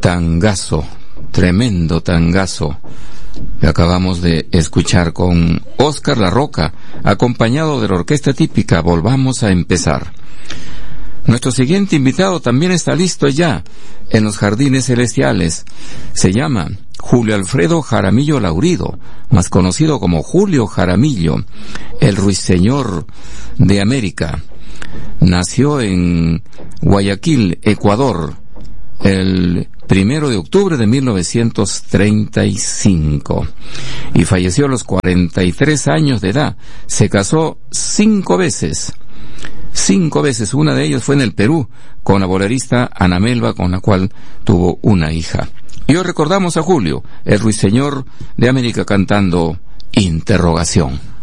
tangazo, tremendo tangazo que acabamos de escuchar con Óscar La Roca, acompañado de la orquesta típica Volvamos a Empezar. Nuestro siguiente invitado también está listo ya en los Jardines Celestiales. Se llama Julio Alfredo Jaramillo Laurido, más conocido como Julio Jaramillo, el ruiseñor de América. Nació en Guayaquil, Ecuador, el 1 de octubre de 1935 y falleció a los 43 años de edad. Se casó 5 veces. 5 veces, una de ellas fue en el Perú, con la bolerista Ana Melba, con la cual tuvo una hija. Y hoy recordamos a Julio, el ruiseñor de América, cantando Interrogación.